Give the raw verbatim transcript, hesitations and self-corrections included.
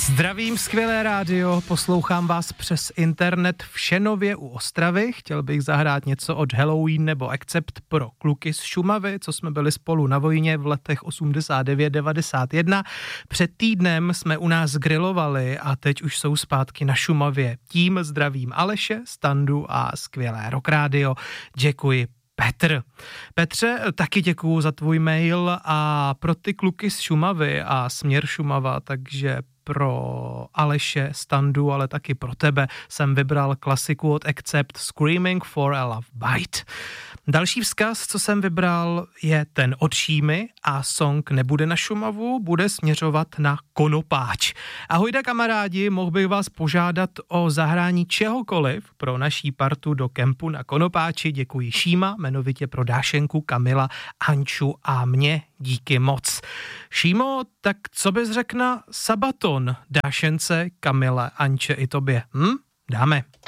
Zdravím, skvělé rádio, poslouchám vás přes internet v Šenově u Ostravy. Chtěl bych zahrát něco od Halloween nebo Accept pro kluky z Šumavy, co jsme byli spolu na vojně v letech osmdesát devět devadesát jedna. Před týdnem jsme u nás grilovali a teď už jsou zpátky na Šumavě. Tím zdravím Aleše, Standu a skvělé Rock Radio. Děkuji. Petr. Petře, taky děkuju za tvůj mail a pro ty kluky z Šumavy a směr Šumava, takže pro Aleše, Standu, ale taky pro tebe jsem vybral klasiku od Accept Screaming for a Love Bite. Další vzkaz, co jsem vybral, je ten od Šímy a song nebude na Šumavu, bude směřovat na Konopáč. Ahojda kamarádi, mohl bych vás požádat o zahrání čehokoliv pro naší partu do kempu na Konopáči. Děkuji Šíma, jmenovitě pro Dášenku, Kamila, Anču a mě. Díky moc. Šímo, tak co bys řekl na Sabaton Dášence, Kamile, Anče i tobě? Hm? Dáme.